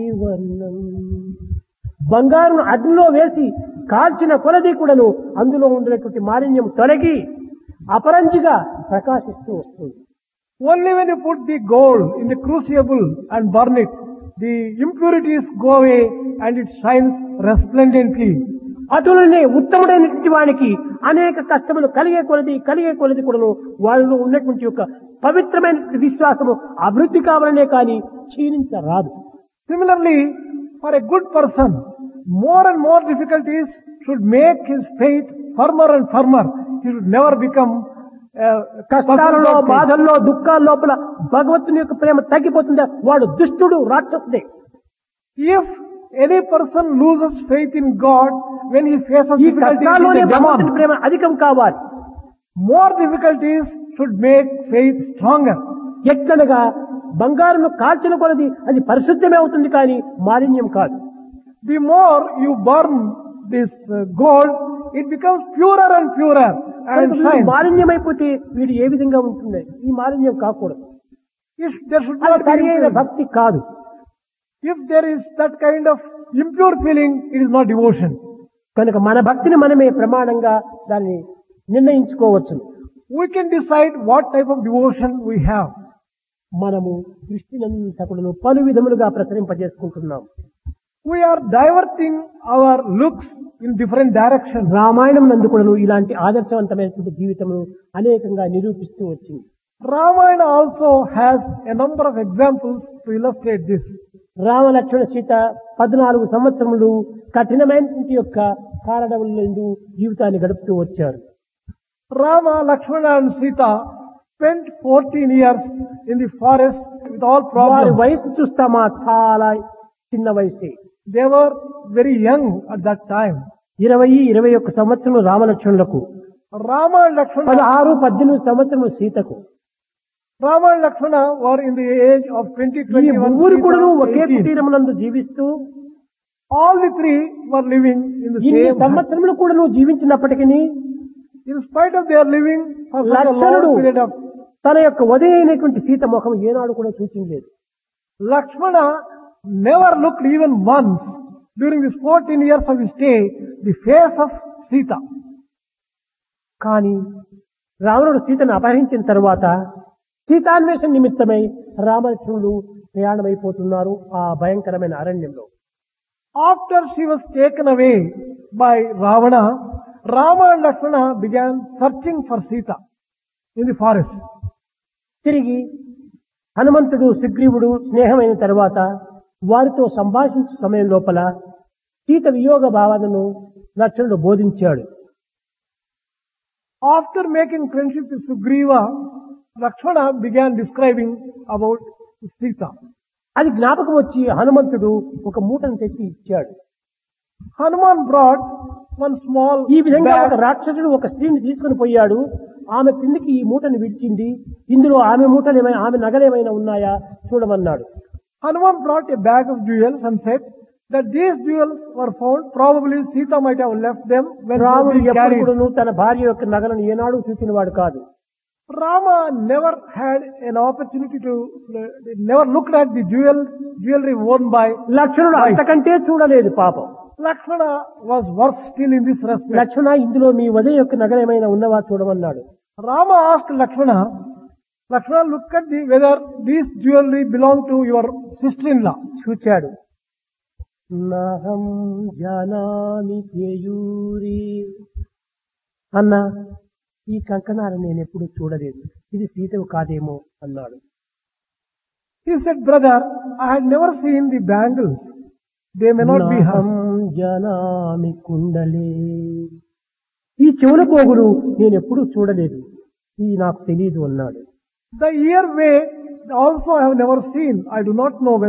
వర్ణం బంగారును అగ్నిలో వేసి కాల్చిన కొలది కూడాను అందులో ఉండేటువంటి మాలిన్యం తొలగి అపరంజిగా ప్రకాశిస్తూ వస్తుంది. Only when you put the gold in the crucible and burn it, the impurities go away and it shines resplendently. అటులనే ఉత్తముడైనటువంటి వానికి అనేక కష్టములు కలిగే కొలది కూడాను వాళ్ళలో ఉన్నటువంటి యొక్క పవిత్రమైన విశ్వాసము అభివృద్ధి కావాలనే కానీ క్షీణించరాదు. Similarly, for a good person, more and more difficulties should make his faith firmer and firmer. He should never become కష్టాలలో బాధల్లో దుఃఖాల లోపల భగవంతుని యొక్క ప్రేమ తగ్గిపోతుందా వాడు దుష్టుడు రాక్షసుడే. If any person loses faith in God when he faces ఈ difficulties, కష్టాల్లోనే భగవంతుని ప్రేమ అధికం కావాలి. more difficulties should make faith stronger. ఎట్లనగా బంగారును కాల్చిన కొలది అది పరిశుద్ధమే అవుతుంది కానీ మాలిన్యం కాదు. The more you burn this gold, it becomes purer and purer and shines. మాలిన్యమైపోతే వీడు ఏ విధంగా ఉంటుంది? ఈ మాలిన్యం కాకూడదు. If there should అది not be సరైన impurity. భక్తి కాదు. If there is that kind of impure feeling, it is not devotion. కనుక మన భక్తిని మనమే ప్రమాణంగా దాన్ని నిర్ణయించుకోవచ్చు. We can decide what type of devotion we have. మనము దృష్టినంతకులను పలు విధములుగా ప్రసరింపజేసుకుంటున్నాం. We are diverting our looks in different directions. Ramayanam నందుకులను ఇలాంటి ఆదర్శవంతమైనటువంటి జీవితమును అనేకంగా నిరూపిస్తూ వచ్చింది. Ramayana also has a number of examples to illustrate this. Rama Lakshmana Sita 14 సంవత్సరములు కఠినమైనటువంటి యొక్క కారణములందు జీవితాన్ని గడుపుతూ వచ్చారు. Rama, Lakshmana and Sita spent 14 years in the forest with all వారి problems. వయసు చూస్తామా చాలా చిన్న వయసే. They were very young at that time. 20-21 సంవత్సరములు రామలక్ష్మణులకు, Rama and Lakshmana, 16-18 సంవత్సరములు సీతకు. Rama and Lakshmana were in the age of 20, ఈ 21, ముగ్గురు కూడా ఒకే 18. కుటీరమునందు జీవిస్తూ All the three were living in the ఇన్ని same house. సంవత్సరములు కూడా జీవించినప్పటికీ In spite of their living for such a లక్ష్మణుడు long period of తన యొక్క వధైనటువంటి సీత ముఖం ఏనాడు కూడా చూచించలేదు. Lakshmana never looked even once during these 14 years of his stay the face of Sita. కానీ రావణుడు సీతను అపహరించిన తరువాత సీతాన్వేషణ నిమిత్తమై రామలక్ష్మణుడు ప్రయాణమైపోతున్నారు ఆ భయంకరమైన అరణ్యంలో. After she was taken away by Ravana, Rama and Lakshmana began searching for Sita in the forest. తిరిగి హనుమంతుడు సుగ్రీవుడు స్నేహమైన తరువాత వారితో సంభాషించే సమయం లోపల సీత వియోగ భావనను లక్ష్మణుడు బోధించాడు. After making friendship with Sugriva, Lakshmana began describing about Sita. అది జ్ఞాపకం వచ్చి హనుమంతుడు ఒక మూటను తెచ్చి ఇచ్చాడు. Hanuman brought one small ఈ విధంగా ఒక bag. రాక్షసుడు ఒక స్త్రీని తీసుకుని పోయాడు. ఆమె కిందికి ఈ మూటను విడిచింది. ఇందులో ఆమె ఆమె నగలేమైనా ఉన్నాయా చూడమన్నాడు. Hanuman brought a bag of jewels and said that these jewels were found. Probably Sita might have left them when రాముడు she carried. ఎప్పుడు తన భార్య యొక్క నగలను ఏనాడు చూసినవాడు కాదు. Rama never had an opportunity to, never looked at the jewelry worn by లక్ష్మణుడు wife. అంతకంటే చూడలేదు పాపం. Lakshmana was worse still in this respect. లక్ష్మణ ఇందులో మీ ఉదయ యొక్క నగలు ఏమైనా ఉన్నవా చూడమన్నాడు. Rama asked Lakshmana, look at whether this jewelry belonged to your sister-in-law. చూచాడు. నహం జానామి కేయూరి అన్న ఈ కంకణాలు నేను ఎప్పుడు చూడలేదు, ఇది సీతవు కాదేమో అన్నాడు. He said, brother, I had never seen the bangles. They may not be నహం hers. జానామి కుండలే ఈ చెవుల పోగులు నేను ఎప్పుడు చూడలేదు, ఇది నాకు తెలియదు అన్నాడు. The ear way also I have never seen. I do not know whether